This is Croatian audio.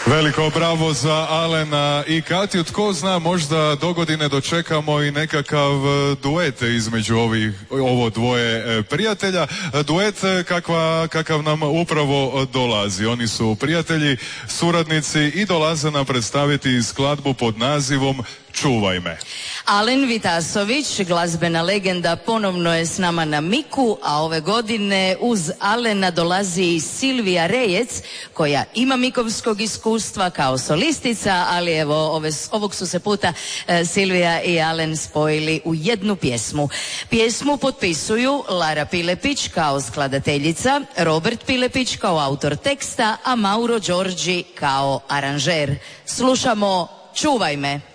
Veliko bravo za Alena i Katju. Tko zna, možda dogodine dočekamo i nekakav duet između ovo dvoje prijatelja. Duet kakav nam upravo dolazi. Oni su prijatelji, suradnici i dolaze nam predstaviti skladbu pod nazivom Čuvaj me. Alen Vitasović, glazbena legenda, ponovno je s nama na miku, a ove godine uz Alena dolazi i Silvija Rejec, koja ima mikovskog iskustva kao solistica, ali evo, ovog su se puta Silvija i Alen spojili u jednu pjesmu. Pjesmu potpisuju Lara Pilepić kao skladateljica, Robert Pilepić kao autor teksta, a Mauro Đorđi kao aranžer. Slušamo Čuvaj me.